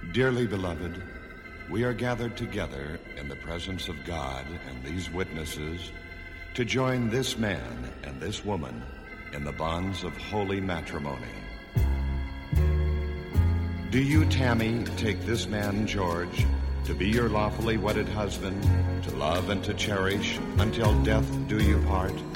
Dearly beloved, we are gathered together in the presence of God and these witnesses to join this man and this woman in the bonds of holy matrimony. Do you, Tammy, take this man, George, to be your lawfully wedded husband, to love and to cherish until death do you part?